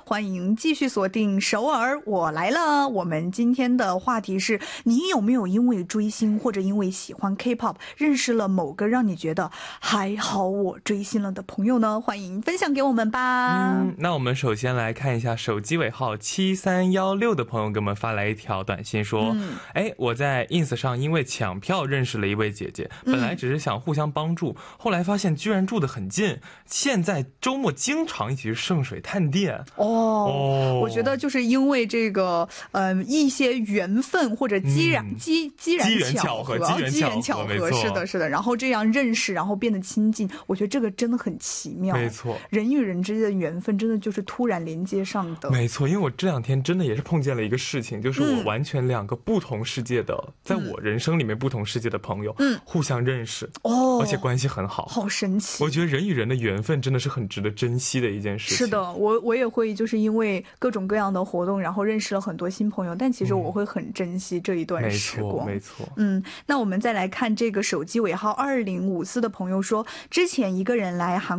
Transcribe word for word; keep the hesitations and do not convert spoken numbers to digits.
欢迎继续锁定首尔我来了。我们今天的话题是，你有没有因为追星或者因为喜欢 K-pop 认识了某个让你觉得还好我追星了的朋友呢？欢迎分享给我们吧。 嗯，那我们首先来看一下手机尾号七三一六的朋友给我们发来一条短信说， 嗯哎，我在 ins 上因为抢票认识了一位姐姐，本来只是想互相帮助，后来发现居然住得很近，现在周末经常一起去圣水探店。 哦， 哦我觉得就是因为这个呃一些缘分或者机然、 嗯机机然机缘巧合， 巧合机缘机缘巧合没错是的是的，然后这样认识，然后变得亲近，我觉得这个真的很奇妙。 没错， 人与人之间的缘分真的就是突然连接上的。 没错，因为我这两天真的也是碰见了一个事情，就是我完全两个不同世界的、嗯、在我人生里面不同世界的朋友、嗯、互相认识， 哦， 而且关系很好， 好神奇。 我觉得人与人的缘分真的是很值得珍惜的一件事情。 是的，我我也会就是因为各种各样的活动，然后认识了很多新朋友，但其实我会很珍惜这一段时光。 没错没错。 嗯，那我们再来看这个手机尾号二零五四的朋友说，之前一个人来韩